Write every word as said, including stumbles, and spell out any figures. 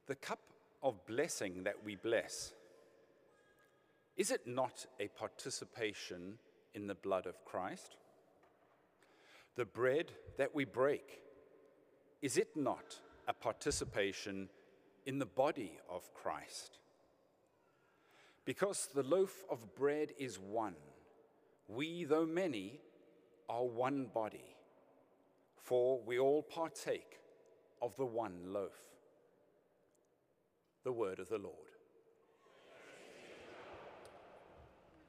The cup of blessing that we bless, is it not a participation in the blood of Christ? The bread that we break, is it not a participation in the body of Christ? Because the loaf of bread is one, we, though many, are one body, for we all partake of the one loaf. The word of the Lord.